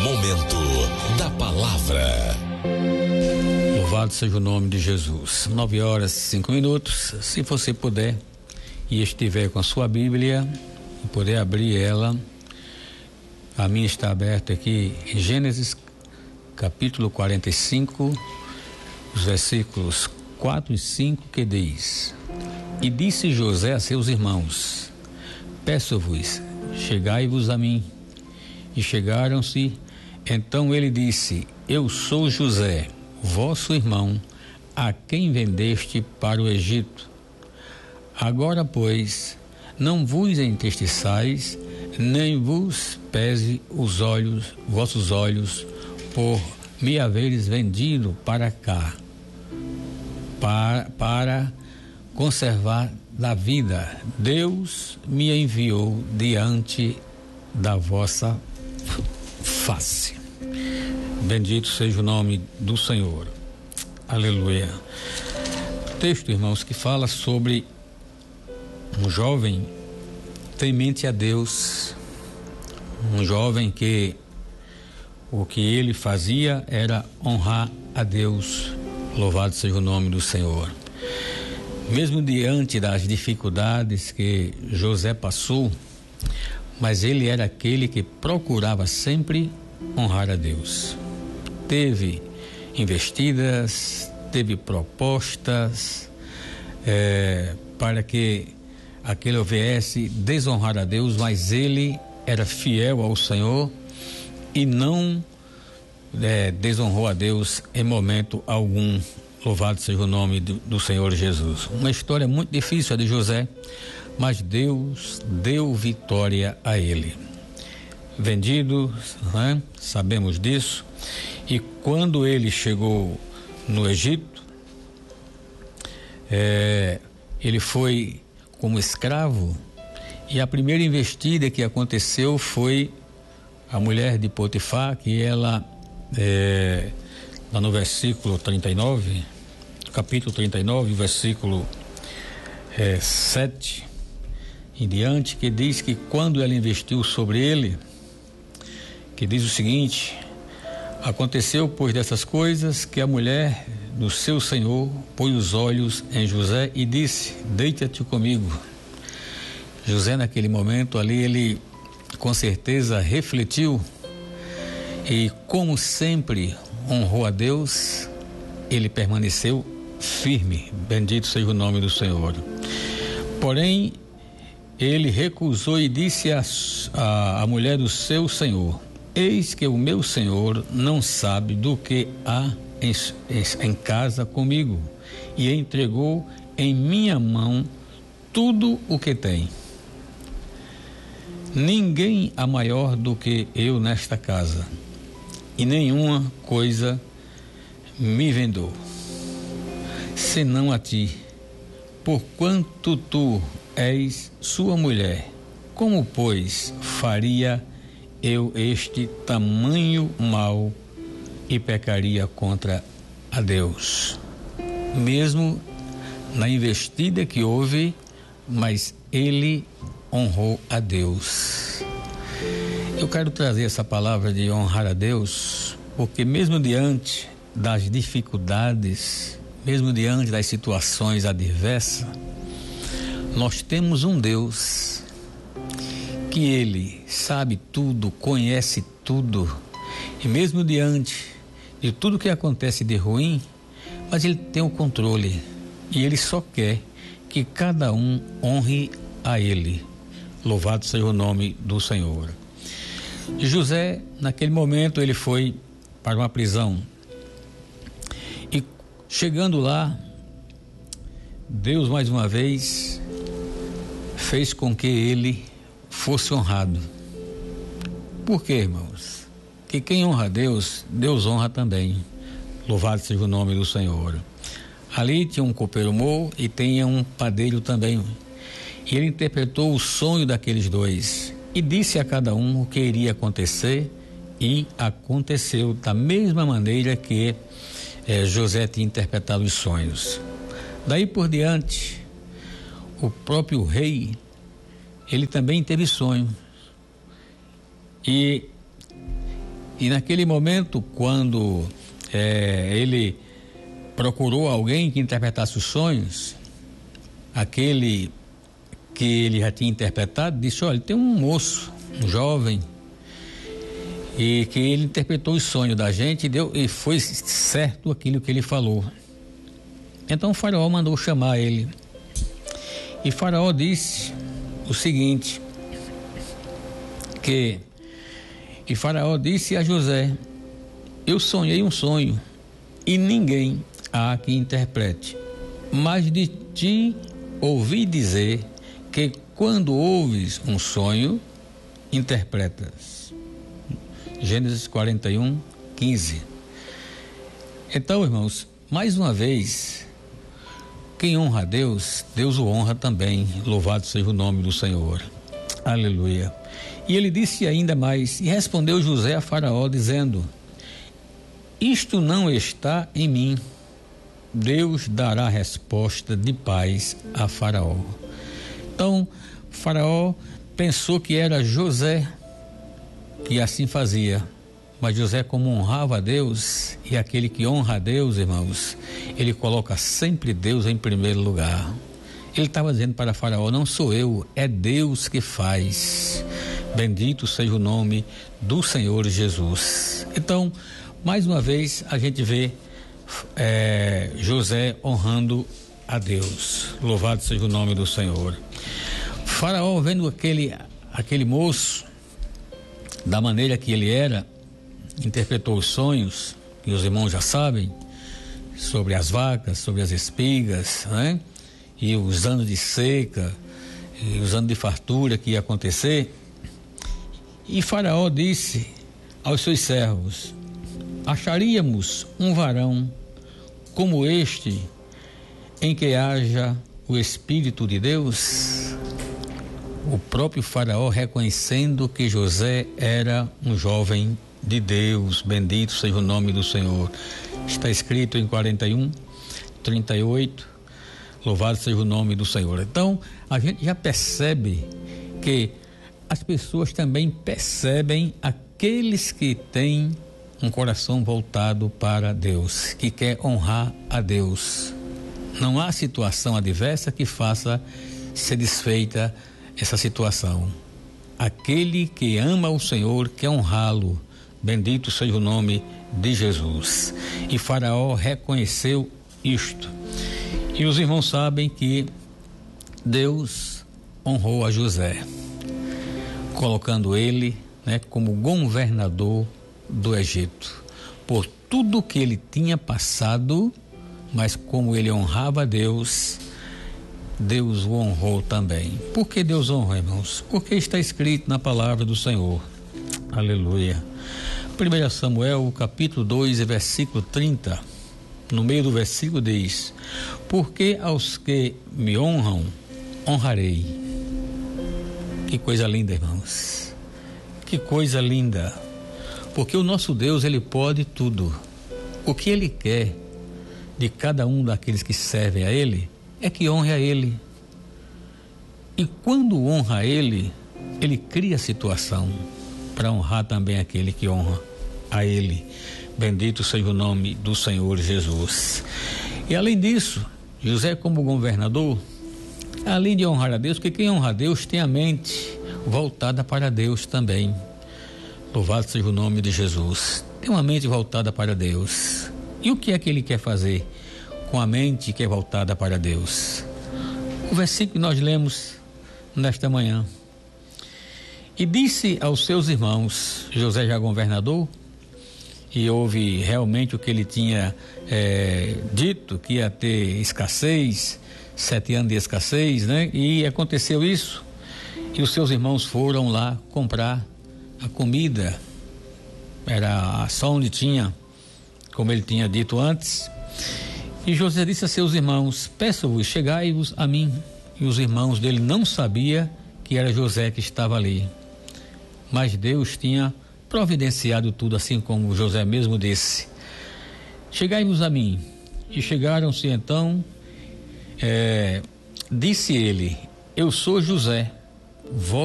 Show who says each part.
Speaker 1: Momento da Palavra.
Speaker 2: Louvado seja o nome de Jesus. 9h05. Se você puder e estiver com a sua Bíblia e puder abrir ela, a minha está aberta aqui em Gênesis capítulo 45, os versículos 4 e 5, que diz: E disse José a seus irmãos: Peço-vos, chegai-vos a mim. E chegaram-se. Então ele disse: Eu sou José, vosso irmão, a quem vendeste para o Egito. Agora, pois, não vos entristeçais, nem vos pese os olhos, vossos olhos, por me haveres vendido para cá, para conservar da vida. Deus me enviou diante da vossa face. Bendito seja o nome do Senhor. Aleluia. Texto, irmãos, que fala sobre um jovem temente a Deus, um jovem que o que ele fazia era honrar a Deus. Louvado seja o nome do Senhor. Mesmo diante das dificuldades que José passou, mas ele era aquele que procurava sempre honrar a Deus. Teve investidas, teve propostas para que aquele houvesse desonrar a Deus, mas ele era fiel ao Senhor e não desonrou a Deus em momento algum. Louvado seja o nome do Senhor Jesus. Uma história muito difícil a de José, mas Deus deu vitória a ele. Vendido, né? Sabemos disso. E quando ele chegou no Egito, ele foi como escravo, e a primeira investida que aconteceu foi a mulher de Potifar, que ela, lá no versículo 39, capítulo 39, versículo 7 em diante, que diz que quando ela investiu sobre ele, que diz o seguinte: aconteceu, pois, dessas coisas, que a mulher do seu senhor pôs os olhos em José e disse: deita-te comigo. José, naquele momento ali, ele com certeza refletiu e, como sempre, honrou a Deus. Ele permaneceu firme. Bendito seja o nome do Senhor. Porém, ele recusou e disse à mulher do seu senhor: eis que o meu senhor não sabe do que há em casa comigo, e entregou em minha mão tudo o que tem. Ninguém há maior do que eu nesta casa, e nenhuma coisa me vendou, senão a ti, porquanto tu és sua mulher. Como, pois, faria eu este tamanho mal e pecaria contra a Deus? Mesmo na investida que houve, mas ele honrou a Deus. Eu quero trazer essa palavra de honrar a Deus, porque mesmo diante das dificuldades, mesmo diante das situações adversas, nós temos um Deus que ele sabe tudo, conhece tudo, e mesmo diante de tudo que acontece de ruim, mas ele tem o controle, e ele só quer que cada um honre a ele. Louvado seja o nome do Senhor. E José, naquele momento, ele foi para uma prisão, e chegando lá, Deus mais uma vez fez com que ele fosse honrado. Por quê, irmãos? Que quem honra a Deus, Deus honra também. Louvado seja o nome do Senhor. Ali tinha um copeiro mor e tinha um padeiro também. E ele interpretou o sonho daqueles dois e disse a cada um o que iria acontecer, e aconteceu da mesma maneira que José tinha interpretado os sonhos. Daí por diante, o próprio rei, ele também teve sonho, e E naquele momento, quando ele procurou alguém que interpretasse os sonhos, aquele que ele já tinha interpretado disse: olha, tem um moço, um jovem, e que ele interpretou os sonhos da gente e foi certo aquilo que ele falou. Então o faraó mandou chamar ele, e faraó disse o seguinte, e faraó disse a José: eu sonhei um sonho e ninguém há que interprete, mas de ti ouvi dizer que quando ouves um sonho, interpretas. Gênesis 41, 15. Então, irmãos, mais uma vez, quem honra a Deus, Deus o honra também. Louvado seja o nome do Senhor. Aleluia. E ele disse ainda mais: e respondeu José a Faraó, dizendo: isto não está em mim. Deus dará resposta de paz a Faraó. Então, Faraó pensou que era José que assim fazia, mas José, como honrava a Deus, e aquele que honra a Deus, irmãos, ele coloca sempre Deus em primeiro lugar. Ele estava dizendo para Faraó: não sou eu, é Deus que faz. Bendito seja o nome do Senhor Jesus. Então, mais uma vez, a gente vê José honrando a Deus. Louvado seja o nome do Senhor. Faraó, vendo aquele moço, da maneira que ele era, interpretou os sonhos, que os irmãos já sabem, sobre as vacas, sobre as espigas, né? E os anos de seca, e os anos de fartura que ia acontecer. E Faraó disse aos seus servos: acharíamos um varão como este, em que haja o Espírito de Deus? O próprio Faraó reconhecendo que José era um jovem de Deus. Bendito seja o nome do Senhor. Está escrito em 41, 38, louvado seja o nome do Senhor. Então, a gente já percebe que as pessoas também percebem aqueles que têm um coração voltado para Deus, que quer honrar a Deus. Não há situação adversa que faça ser desfeita essa situação. Aquele que ama o Senhor quer honrá-lo. Bendito seja o nome de Jesus. E Faraó reconheceu isto. E os irmãos sabem que Deus honrou a José, colocando ele, como governador do Egito, por tudo que ele tinha passado, mas como ele honrava a Deus, Deus o honrou também. Por que Deus honra, irmãos? Porque está escrito na palavra do Senhor. Aleluia. 1 Samuel, capítulo 2, versículo 30, no meio do versículo diz: porque aos que me honram, honrarei. Que coisa linda, irmãos. Que coisa linda. Porque o nosso Deus, ele pode tudo. O que ele quer de cada um daqueles que servem a ele é que honre a ele. E quando honra a ele, ele cria situação para honrar também aquele que honra a ele. Bendito seja o nome do Senhor Jesus. E além disso, José, como governador, além de honrar a Deus, porque quem honra a Deus tem a mente voltada para Deus também. Louvado seja o nome de Jesus. Tem uma mente voltada para Deus. E o que é que ele quer fazer com a mente que é voltada para Deus? O versículo que nós lemos nesta manhã: e disse aos seus irmãos, José já governador, e houve realmente o que ele tinha dito, que ia ter escassez, 7 anos de escassez, e aconteceu isso, e os seus irmãos foram lá comprar a comida, era só onde tinha, como ele tinha dito antes. E José disse a seus irmãos: peço-vos, chegai-vos a mim. E os irmãos dele não sabiam que era José que estava ali, mas Deus tinha providenciado tudo, assim como José mesmo disse: chegai-vos a mim. E chegaram-se então, disse ele: eu sou José,